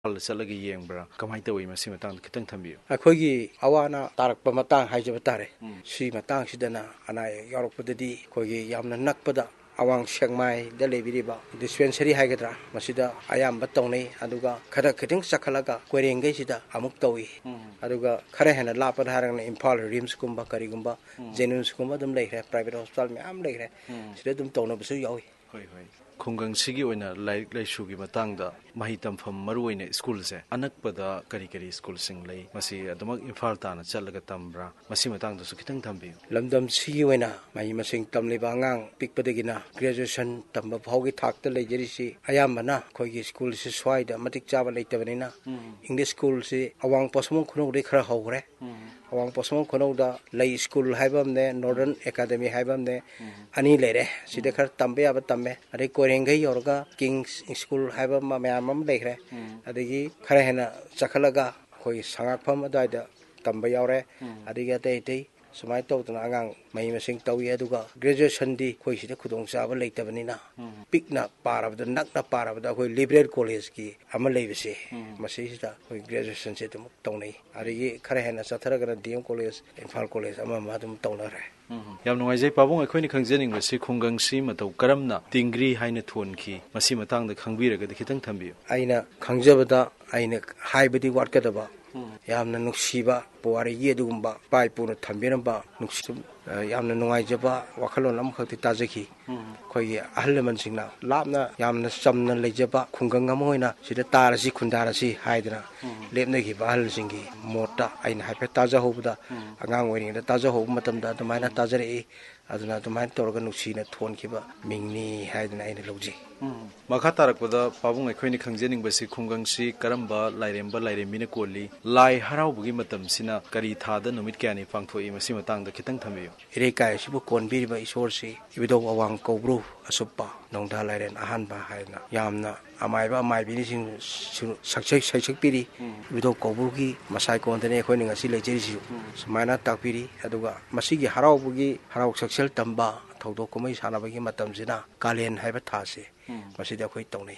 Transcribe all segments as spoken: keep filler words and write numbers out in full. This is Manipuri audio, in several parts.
ꯍꯜ ꯆꯠꯂꯒ ꯌꯦꯡꯕ꯭ꯔꯥ ꯀꯃꯥꯏꯅ ꯇꯧꯏ ꯃꯁꯤ ꯃꯇꯥꯡꯗ ꯈꯤꯇꯪ ꯊꯝꯕꯤꯌꯨ ꯑꯩꯈꯣꯏꯒꯤ ꯑꯋꯥꯅ ꯇꯥꯔꯛꯄ ꯃꯇꯥꯡ ꯍꯥꯏꯖꯕ ꯇꯥꯔꯦ ꯁꯤ ꯃꯇꯥꯡꯁꯤꯗꯅ ꯑꯅꯥ ꯑꯌꯦꯛ ꯌꯥꯎꯔꯛꯄꯗꯗꯤ ꯑꯩꯈꯣꯏꯒꯤ ꯌꯥꯝꯅ ꯅꯛꯄꯗ ꯑꯋꯥꯡ ꯁꯦꯛꯃꯥꯏꯗ ꯂꯩꯕꯤꯔꯤꯕ ꯗꯤꯁꯄꯦꯟꯁꯔꯤ ꯍꯥꯏꯒꯗ꯭ꯔꯥ ꯃꯁꯤꯗ ꯑꯌꯥꯝꯕ ꯇꯧꯅꯩ ꯑꯗꯨꯒ ꯈꯔ ꯈꯤꯇꯪ ꯆꯈꯠꯂꯒ ꯀꯣꯏꯔꯦꯡꯒꯩꯁꯤꯗ ꯑꯃꯨꯛ ꯇꯧꯏ ꯑꯗꯨꯒ ꯈꯔ ꯍꯦꯟꯅ ꯂꯥꯞꯄꯗ ꯍꯥꯏꯔꯒꯅ ꯏꯝꯐꯥꯜ ꯔꯤꯝꯁꯀꯨꯝꯕ ꯀꯔꯤꯒꯨꯝꯕ ꯖꯦꯅꯤꯝꯁꯀꯨꯝꯕ ꯑꯗꯨꯝ ꯂꯩꯈ꯭ꯔꯦ ꯄ꯭ꯔꯥꯏꯚꯦꯠ ꯍꯣꯁꯄꯤꯇꯥꯜ ꯃꯌꯥꯝ ꯂꯩꯈ꯭ꯔꯦ ꯁꯤꯗ ꯑꯗꯨꯝ ꯇꯧꯅꯕꯁꯨ ꯌꯥꯎꯏ ꯍꯣꯏ ꯍꯣꯏ ꯈꯨꯡꯒꯪꯁꯤꯒꯤ ꯑꯣꯏꯅ ꯂꯥꯏꯔꯤꯛ ꯂꯥꯏꯁꯨꯒꯤ ꯃꯇꯥꯡꯗ ꯃꯍꯩ ꯇꯝꯐꯝ ꯃꯔꯨꯑꯣꯏꯅ ꯁ꯭ꯀꯨꯜꯁꯦ ꯑꯅꯛꯄꯗ ꯀꯔꯤ ꯀꯔꯤ ꯁ꯭ꯀꯨꯜꯁꯤꯡ ꯂꯩ ꯃꯁꯤ ꯑꯗꯨꯃꯛ ꯏꯝꯐꯥꯜ ꯇꯥꯅ ꯆꯠꯂꯒ ꯇꯝꯕ꯭ꯔꯥ ꯃꯁꯤ ꯃꯇꯥꯡꯗꯁꯨ ꯈꯤꯇꯪ ꯊꯝꯕꯤꯌꯨ ꯂꯝꯗꯝꯁꯤꯒꯤ ꯑꯣꯏꯅ ꯃꯍꯩ ꯃꯁꯤꯡ ꯇꯝꯂꯤꯕ ꯑꯉꯥꯡ ꯄꯤꯛꯄꯗꯒꯤꯅ ꯒ꯭ꯔꯦꯖꯨꯑꯦꯁꯟ ꯇꯝꯕ ꯐꯥꯎꯒꯤ ꯊꯥꯛꯇ ꯂꯩꯖꯔꯤꯁꯤ ꯑꯌꯥꯝꯕꯅ ꯑꯩꯈꯣꯏꯒꯤ ꯁ꯭ꯀꯨꯜꯁꯤ ꯁ꯭ꯋꯥꯏꯗ ꯃꯇꯤꯛ ꯆꯥꯕ ꯂꯩꯇꯕꯅꯤ나 ꯏꯪꯂꯤꯁ ꯁ꯭ꯀꯨꯜꯁꯤ ꯑꯋꯥꯡ ꯄꯣꯠꯁꯪꯕꯝ ꯈꯨꯅꯧꯗꯒꯤ ꯈꯔ ꯍꯧꯈ꯭ꯔꯦ ꯑꯋꯥꯡ ꯄꯣꯠꯁꯪꯕꯝ ꯈꯨꯅꯧꯗ ꯂꯩ ꯁ꯭ꯀꯨꯜ ꯍꯥꯏꯕ ꯑꯃꯅꯦ ꯅꯣꯔꯗꯔꯟ ꯑꯦꯀꯥꯗꯃꯤ ꯍꯥꯏꯕ ꯑꯃꯅꯦ ꯑꯅꯤ ꯂꯩꯔꯦ ꯁꯤꯗ ꯈꯔ ꯇꯝꯕ ꯌꯥꯕ ꯇꯝꯃꯦ ꯑꯗꯩ ꯀꯣꯏꯔꯦꯡꯒꯩ ꯌꯧꯔꯒ ꯀꯤꯡꯁ ꯁ꯭ꯀꯨꯜ ꯍꯥꯏꯕ ꯑꯃ ꯃꯌꯥꯝ ꯑꯃ ꯂꯩꯈ꯭ꯔꯦ ꯑꯗꯒꯤ ꯈꯔ ꯍꯦꯟꯅ ꯆꯈꯠꯂꯒ ꯑꯩꯈꯣꯏꯒꯤ ꯁꯉꯥꯛꯐꯝ ꯑꯗꯨꯋꯥꯏꯗ ꯇꯝꯕ ꯌꯥꯎꯔꯦ ꯑꯗꯒꯤ ꯑꯇꯩ ꯑꯇꯩ ꯁꯨꯃꯥꯏꯅ ꯇꯧꯗꯅ ꯑꯉꯥꯡ ꯃꯍꯩ ꯃꯁꯤꯡ ꯇꯧꯏ ꯑꯗꯨꯒ ꯒ꯭ꯔꯦꯖꯨꯑꯦꯁꯟꯗꯤ ꯑꯩꯈꯣꯏ ꯁꯤꯗ ꯈꯨꯗꯣꯡꯆꯥꯕ ꯂꯩꯇꯕꯅꯤꯅ ꯄꯤꯛꯅ ꯄꯥꯔꯕꯗ ꯅꯛꯅ ꯄꯥꯔꯕꯗ ꯑꯩꯈꯣꯏ ꯂꯤꯕꯔꯦꯜ ꯀꯣꯂꯦꯖꯀꯤ ꯑꯃ ꯂꯩꯕꯁꯦ ꯃꯁꯤꯁꯤꯗ ꯑꯩꯈꯣꯏ ꯒ꯭ꯔꯦꯖꯨꯑꯦꯁꯟꯁꯦ ꯑꯗꯨꯝ ꯇꯧꯅꯩ ꯑꯗꯒꯤ ꯈꯔ ꯍꯦꯟꯅ ꯆꯠꯊꯔꯒꯅ D M college Imphal college ꯑꯃ ꯑꯃ ꯑꯗꯨꯝ ꯇꯧꯅꯔꯦ ꯌꯥꯝ ꯅꯨꯡꯉꯥꯏꯖꯩ ꯄꯥꯕꯨꯡ ꯑꯩꯈꯣꯏꯅ ꯈꯪꯖꯅꯤꯡꯕꯁꯤ ꯈꯨꯡꯒꯪꯁꯤ ꯃꯇꯧ ꯀꯔꯝꯅ ꯇꯤꯡꯒ꯭ꯔꯤ ꯍꯥꯏꯅ ꯊꯣꯟꯈꯤ ꯃꯁꯤ ꯃꯇꯥꯡꯗ ꯈꯪꯕꯤꯔꯒꯗꯤ ꯈꯤꯇꯪ ꯊꯝꯕꯤꯌꯨ ꯑꯩꯅ ꯈꯪꯖꯕꯗ ꯑꯩꯅ ꯍꯥꯏꯕꯗꯤ ꯋꯥꯠꯀꯗꯕ ꯌꯥꯝꯅ ꯅꯨꯡꯁꯤꯕ ꯄꯨꯋꯥꯔꯤꯒꯤ ꯑꯗꯨꯒꯨꯝꯕ ꯏꯄꯥ ꯏꯄꯨꯅ ꯊꯝꯕꯤꯔꯝꯕ ꯅꯨꯡꯁꯤ ꯌꯥꯝꯅ ꯅꯨꯡꯉꯥꯏꯖꯕ ꯋꯥꯈꯜꯂꯣꯟ ꯑꯃꯈꯛꯇꯤ ꯇꯥꯖꯈꯤ ꯑꯩꯈꯣꯏꯒꯤ ꯑꯍꯜ ꯂꯃꯟꯁꯤꯡꯅ ꯂꯥꯞꯅ ꯌꯥꯝꯅ ꯆꯝꯅ ꯂꯩꯖꯕ ꯈꯨꯡꯒꯪ ꯑꯃ ꯑꯣꯏꯅ ꯁꯤꯗ ꯇꯥꯔꯁꯤ ꯈꯨꯟꯗꯥꯔꯁꯤ ꯍꯥꯏꯗꯅ ꯂꯦꯞꯅꯈꯤꯕ ꯑꯍꯜꯁꯤꯡꯒꯤ ꯃꯣꯠꯇ ꯑꯩꯅ ꯍꯥꯏꯐꯦꯠ ꯇꯥꯖꯍꯧꯕꯗ ꯑꯉꯥꯡ ꯑꯣꯏꯔꯤꯉꯩꯗ ꯇꯥꯖꯍꯧꯕ ꯃꯇꯝꯗ ꯑꯗꯨꯃꯥꯏꯅ ꯇꯥꯖꯔꯛꯏ ꯑꯗꯨꯅ ꯑꯗꯨꯃꯥꯏꯅ ꯇꯧꯔꯒ ꯅꯨꯡꯁꯤꯅ ꯊꯣꯟꯈꯤꯕ ꯃꯤꯡꯅꯤ ꯍꯥꯏꯗꯅ ꯑꯩꯅ ꯂꯧꯖꯩ ꯃꯈꯥ ꯇꯥꯔꯛꯄꯗ ꯄꯥꯕꯨꯡ ꯑꯩꯈꯣꯏꯅ ꯈꯪꯖꯅꯤꯡꯕꯁꯤ ꯈꯨꯡꯒꯪꯁꯤ ꯀꯔꯝꯕ ꯂꯥꯏꯔꯦꯝꯕ ꯂꯥꯏꯔꯦꯝꯕꯤꯅ ꯀꯣꯜꯂꯤ ꯂꯥꯏ ꯍꯔꯥꯎꯕꯒꯤ ꯃꯇꯝꯁꯤꯅ ꯀꯔꯤ ꯊꯥꯗ ꯅꯨꯃꯤꯠ ꯀꯌꯥꯅꯤ ꯄꯥꯡꯊꯣꯛꯏ ꯃꯁꯤ ꯃꯇꯥꯡꯗ ꯈꯤꯇꯪ ꯊꯝꯕꯤꯌꯨ ꯏꯔꯩꯀꯥꯏ ꯑꯁꯤꯕꯨ ꯀꯣꯟꯕꯤꯔꯤꯕ ꯏꯁꯣꯔꯁꯤ ꯏꯕꯨꯙꯧ ꯑꯋꯥꯡ ꯀꯧꯕ꯭ꯔꯨ ꯑꯁꯨꯞꯄ ꯅꯣꯡꯗꯥ ꯂꯥꯏꯔꯦꯟ ꯑꯍꯥꯟꯕ ꯍꯥꯏꯗꯅ ꯌꯥꯝꯅ ꯑꯃꯥꯏꯕ ꯑꯃꯥꯏꯕꯤꯁꯤꯡꯁꯨ ꯁꯛꯁꯛ ꯁꯩꯁꯛꯄꯤꯔꯤ ꯏꯕꯨꯙꯧ ꯀꯧꯕ꯭ꯔꯨꯒꯤ ꯃꯁꯥꯏ ꯀꯣꯟꯗꯅꯤ ꯑꯩꯈꯣꯏꯅ ꯉꯁꯤ ꯂꯩꯖꯔꯤꯁꯤꯁꯨ ꯁꯨꯃꯥꯏꯅ ꯇꯥꯛꯄꯤꯔꯤ ꯑꯗꯨꯒ ꯃꯁꯤꯒꯤ ꯍꯔꯥꯎꯕꯒꯤ ꯍꯔꯥꯎ ꯁꯛꯁꯦꯜ ꯇꯝꯕ ꯊꯧꯗꯣꯛ ꯀꯨꯝꯍꯩ ꯁꯥꯟꯅꯕꯒꯤ ꯃꯇꯝꯁꯤꯅ ꯀꯥꯂꯦꯟ ꯍꯥꯏꯕ ꯊꯥꯁꯦ ꯃꯁꯤꯗ ꯑꯩꯈꯣꯏ ꯇꯧꯅꯩ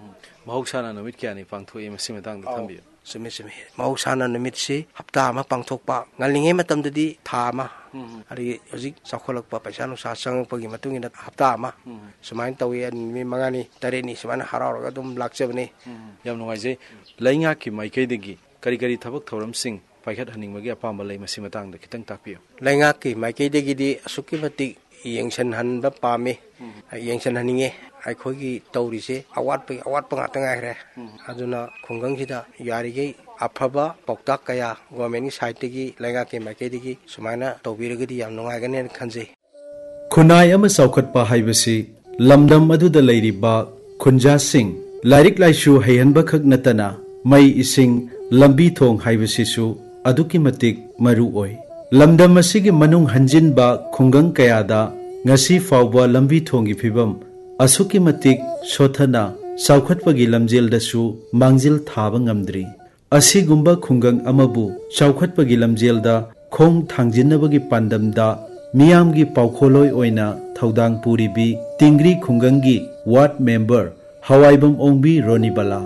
ꯃꯍꯧꯁꯥꯅ ꯅꯨꯃꯤꯠ ꯀꯌꯥꯅꯤ ꯄꯥꯡꯊꯣꯛꯏ ꯃꯁꯤ ꯃꯇꯥꯡꯗ ꯊꯝꯕꯤꯌꯨ ꯆꯨꯝꯃꯤ ꯆꯨꯝꯃꯤ ꯃꯍꯧꯁꯥꯅ ꯅꯨꯃꯤꯠꯁꯤ ꯍꯞꯇꯥ ꯑꯃ ꯄꯥꯡꯊꯣꯛꯄ ꯉꯜꯂꯤꯉꯩ ꯃꯇꯝꯗꯗꯤ ꯊꯥ ꯑꯃ ꯑꯗꯒꯤ ꯍꯧꯖꯤꯛ ꯆꯥꯎꯈꯠꯂꯛꯄ ꯄꯩꯁꯥ ꯅꯨꯡꯁꯥ ꯆꯪꯉꯛꯄꯒꯤ ꯃꯇꯨꯡ ꯏꯟꯅ ꯍꯞꯇꯥ ꯑꯃ ꯁꯨꯃꯥꯏꯅ ꯇꯧꯏ ꯅꯨꯃꯤꯠ ꯃꯉꯥꯅꯤ ꯇꯔꯦꯠꯅꯤ ꯁꯨꯃꯥꯏꯅ ꯍꯔꯥꯎꯔꯒ ꯑꯗꯨꯝ ꯂꯥꯛꯆꯕꯅꯤ ꯌꯥꯝ ꯅꯨꯡꯉꯥꯏꯖꯩ ꯂꯩꯉꯥꯛꯀꯤ ꯃꯥꯏꯀꯩꯗꯒꯤ ꯀꯔꯤ ꯀꯔꯤ ꯊꯕꯛ ꯊꯧꯔꯝꯁꯤꯡ ꯄꯥꯏꯈꯠꯍꯟꯅꯤꯡꯕꯒꯤ ꯑꯄꯥꯝꯕ ꯂꯩ ꯃꯁꯤ ꯃꯇꯥꯡꯗ ꯈꯤꯇꯪ ꯇꯥꯛꯄꯤꯌꯨ ꯂꯩꯉꯥꯛꯀꯤ ꯃꯥꯏꯀꯩꯗꯒꯤꯗꯤ ꯑꯁꯨꯛꯀꯤ ꯃꯇꯤꯛ ꯌꯦꯡꯁꯤꯟꯍꯟꯕ ꯄꯥꯝꯃꯤ ꯌꯦꯡꯁꯤꯟꯍꯟꯅꯤꯡꯉꯤ ꯑꯩꯈꯣꯏꯒꯤ ꯇꯧꯔꯤꯁꯦ ꯑꯋꯥꯠꯄꯒꯤ ꯑꯋꯥꯠꯄ ꯉꯥꯛꯇ ꯉꯥꯏꯈ꯭ರೆ ꯑꯗꯨꯅ ꯈꯨꯡꯒꯪꯁꯤꯗ ꯌꯥꯔꯤꯈꯩ ꯑꯐꯕ ꯄꯥꯎꯇꯥꯛ ꯀꯌꯥ ꯒꯣꯔꯃꯦꯟꯒꯤ ꯁꯥꯏꯠꯇꯒꯤ ꯂꯩꯉꯥꯛꯀꯤ ꯃꯥꯏꯀꯩꯗꯒꯤ ꯁꯨꯃꯥꯏꯅ ꯇꯧꯕꯤꯔꯒꯗꯤ ꯌꯥꯝ ꯅꯨꯡꯉꯥꯏꯒꯅꯦꯅ ꯈꯟꯖꯩ ꯈꯨꯟꯅꯥꯏ ꯑꯃ ꯆꯥꯎꯈꯠꯄ ꯍꯥꯏꯕꯁꯤ ꯂꯝꯗꯝ ꯑꯗꯨꯗ ꯂꯩꯔꯤꯕ ꯈꯨꯟꯖꯥꯁꯤꯡ ꯂꯥꯏꯔꯤꯛ ꯂꯥꯏꯁꯨ ꯍꯩꯍꯟꯕ ꯈꯛ ꯅꯠꯇꯅ ꯃꯩ ꯏꯁꯤꯡ ꯂꯝꯕꯤ ꯊꯣꯡ ꯍꯥꯏꯕꯁꯤꯁꯨ ꯑꯗꯨꯛꯀꯤ ꯃꯇꯤꯛ ꯃꯔꯨ ꯑꯣꯏ ꯂꯝꯗꯝ ꯑꯁꯤꯒꯤ ꯃꯅꯨꯡ ꯍꯟꯖꯤꯟꯕ ꯈꯨꯡꯒꯪ ꯀꯌꯥꯗ ꯉꯁꯤ ꯐꯥꯎꯕ ꯂꯝꯕꯤ ꯊꯣꯡꯒꯤ ꯐꯤꯕꯝ ꯑꯁꯨꯛꯀꯤ ꯃꯇꯤꯛ ꯁꯣꯊꯅ ꯆꯥꯎꯈꯠꯄꯒꯤ ꯂꯝꯖꯦꯜꯗꯁꯨ ꯃꯥꯡꯖꯤꯜ ꯊꯥꯕ ꯉꯝꯗ꯭ꯔꯤ ꯑꯁꯤꯒꯨꯝꯕ ꯈꯨꯡꯒꯪ ꯑꯃꯕꯨ ꯆꯥꯎꯈꯠꯄꯒꯤ ꯂꯝꯖꯦꯜꯗ ꯈꯣꯡ ꯊꯥꯡꯖꯤꯟꯅꯕꯒꯤ ꯄꯥꯟꯗꯝꯗ ꯃꯤꯌꯥꯝꯒꯤ ꯄꯥꯎꯈꯣꯜꯂꯣꯏ ꯑꯣꯏꯅ ꯊꯧꯗꯥꯡ ꯄꯨꯔꯤꯕꯤ ꯇꯤꯡꯒ꯭ꯔꯤ ꯈꯨꯡꯒꯪꯒꯤ ꯋꯥꯔꯗ ꯃꯦꯝꯕꯔ ꯍꯋꯥꯏꯕꯝ ꯑꯣꯡꯕꯤ ꯔꯣꯅꯤꯕꯂꯥ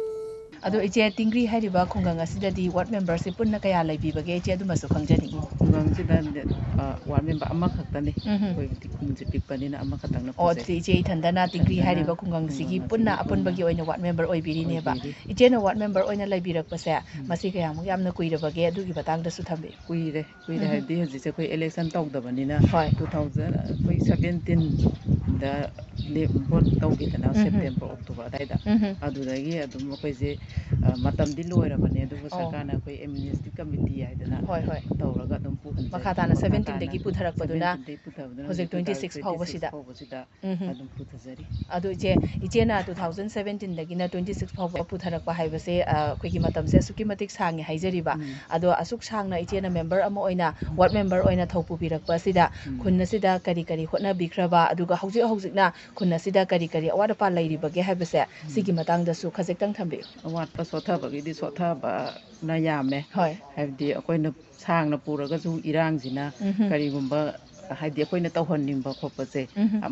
ꯑꯗꯣ ꯏꯆꯦ ꯇꯤꯡꯒ꯭ꯔꯤ ꯍꯥꯏꯔꯤꯕ ꯈꯨꯡꯒꯪ ꯑꯁꯤꯗꯗꯤ ꯋꯥꯔꯗ ꯃꯦꯝꯕꯔꯁꯤ ꯄꯨꯟꯅ ꯀꯌꯥ ꯂꯩꯕꯤꯕꯒꯦ ꯏꯆꯦ ꯑꯗꯨꯃꯁꯨ ꯈꯪꯖꯅꯤꯡꯉꯤ ꯈꯨꯡꯒꯪꯁꯤꯗ ꯋꯥꯔꯗ ꯃꯦꯝꯕꯔ ꯑꯃꯈꯛꯇꯅꯤ ꯑꯩꯈꯣꯏꯕꯨꯗꯤ ꯈꯨꯟꯁꯤ ꯄꯤꯛꯄꯅꯤꯅ ꯑꯃꯈꯛꯇꯪꯅ ꯑꯣ ꯑꯗꯨꯗꯤ ꯏꯆꯦ ꯏꯊꯟꯗꯅ ꯇꯤꯡꯒ꯭ꯔꯤ ꯍꯥꯏꯔꯤꯕ ꯈꯨꯡꯒꯪꯁꯤꯒꯤ ꯄꯨꯟꯅ ꯑꯄꯨꯟꯕꯒꯤ ꯑꯣꯏꯅ ꯋꯥꯔꯗ ꯃꯦꯝꯕꯔ ꯑꯣꯏꯕꯤꯔꯤꯅꯦꯕ ꯏꯆꯦꯅ ꯋꯥꯔꯗ ꯃꯦꯝꯕꯔ ꯑꯣꯏꯅ ꯂꯩꯕꯤꯔꯛꯄꯁꯦ ꯃꯁꯤ ꯀꯌꯥꯃꯨꯛ ꯌꯥꯝꯅ ꯀꯨꯏꯔꯕꯒꯦ ꯑꯗꯨꯒꯤ ꯃꯇꯥꯡꯗꯁꯨ ꯊꯝꯕꯤꯌꯨ ꯀꯨꯏꯔꯦ ꯀꯨꯏꯔꯦ ꯍꯥꯏꯕꯗꯤ ꯍꯧꯖꯤꯛꯁꯦ ꯑꯩꯈꯣꯏ ꯑꯦꯂꯦꯛꯁꯟ ꯇꯧꯗꯕꯅꯤꯅ ꯍꯣꯏ ꯇꯨ ꯊꯥꯎꯖꯟ ꯑꯩꯈꯣꯏ ꯁꯕꯦꯟꯇꯤꯟꯗ ꯚꯣꯠ ꯇꯧꯈꯤꯗꯅ ꯁꯦꯞꯇꯦꯝꯕꯔ ꯑꯣꯛꯇꯣꯕꯔ ꯑꯗꯥꯏꯗ ꯑꯗꯨꯗꯒꯤ ꯑꯗꯨꯝ ꯑꯩꯈꯣꯏꯁꯦ ꯃꯇꯝꯗꯤ ꯂꯣꯏꯔꯕꯅꯦ ꯑꯗꯨꯕꯨ ꯁꯔꯀꯥꯔꯅ ꯑꯩꯈꯣꯏ ꯑꯦꯝꯅꯦꯁꯇꯤ ꯀꯃꯤꯇꯤ ꯍꯥꯏꯗꯅ ꯍꯣꯏ ꯍꯣꯏ ꯇꯧꯔꯒ ꯑꯗꯨꯝ ꯄꯨꯍꯟꯖꯔꯤ ꯃꯈꯥ ꯇꯥꯅ ꯁꯕꯦꯟꯇꯤꯟꯗꯒꯤ ꯄꯨꯊꯔꯛꯄꯗꯨꯅ ꯄꯨꯊꯕꯗꯨꯅ ꯍꯧꯖꯤꯛ ꯇ꯭ꯋꯦꯟꯇꯤ ꯁꯤꯛꯁ ꯐꯥꯎꯕꯁꯤꯗ ꯑꯗꯨꯝ ꯄꯨꯊꯖꯔꯤ ꯑꯗꯨ ꯏꯆꯦ ꯏꯆꯦꯅ ꯇꯨ ꯊꯥꯎꯖꯟ ꯁꯕꯦꯟꯇꯤꯟꯗꯒꯤꯅ ꯇ꯭ꯋꯦꯟꯇꯤ ꯁꯤꯛꯁ ꯐꯥꯎꯕ ꯄꯨꯊꯔꯛꯄ ꯍꯥꯏꯕꯁꯦ ꯑꯩꯈꯣꯏꯒꯤ ꯃꯇꯝꯁꯦ ꯑꯁꯨꯛꯀꯤ ꯃꯇꯤꯛ ꯁꯥꯡꯉꯦ ꯍꯥꯏꯖꯔꯤꯕ ꯑꯗꯣ ꯑꯁꯨꯛ ꯁꯥꯡꯅ ꯏꯆꯦꯅ ꯃꯦꯝꯕꯔ ꯑꯃ ꯑꯣꯏꯅ ꯋꯥꯔꯗ ꯃꯦꯝꯕꯔ ꯑꯣꯏꯅ ꯊꯧ ꯄꯨꯕꯤꯔꯛꯄ ꯑꯁꯤꯗ ꯈꯨꯟ ꯑꯁꯤꯗ ꯀꯔꯤ ꯀꯔꯤ ꯍꯣꯠꯅꯕꯤꯈ꯭ꯔꯕ ꯑꯗꯨꯒ ꯍꯧꯖꯤꯛ ꯍꯧꯖꯤꯛꯅ ꯈꯨꯟ ꯑꯁꯤꯗ ꯀꯔꯤ ꯀꯔꯤ ꯑꯋꯥꯠ ꯑꯄꯥ ꯂꯩꯔꯤꯕꯒꯦ ꯍꯥꯏꯕꯁꯦ ꯁꯤꯒꯤ ꯃꯇꯥꯡꯗꯁꯨ ꯈꯖꯤꯛꯇꯪ ꯊꯝꯕꯤꯌꯨ ꯑꯋꯥꯠꯄ ꯁꯣꯊꯕꯒꯤꯗꯤ ꯁꯣꯊꯕꯅ ꯌꯥꯝꯃꯦ ꯍꯣꯏ ꯍꯥꯏꯕꯗꯤ ꯑꯩꯈꯣꯏꯅ ꯁꯥꯡꯅ ꯄꯨꯔꯒꯁꯨ ꯏꯔꯥꯡꯁꯤꯅ ꯀꯔꯤꯒꯨꯝꯕ ꯍꯥꯏꯗꯤ ꯑꯩꯈꯣꯏꯅ ꯇꯧꯍꯟꯅꯤꯡꯕ ꯈꯣꯠꯄꯁꯦ